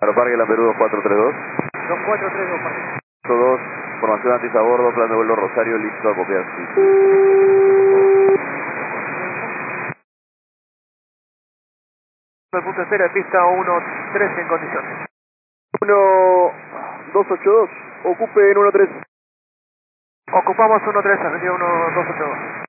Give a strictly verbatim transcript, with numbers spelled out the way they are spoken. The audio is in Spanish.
Aeroparque La Perú dos cuatro tres dos. dos cuatro tres dos, parque. dos, formación antes a bordo, plan de vuelo Rosario, listo a copiar. El punto de espera de pista uno tres en condiciones. uno dos ocho dos, ocupe en uno tres. Ocupamos uno tres, servicio uno dos ocho dos.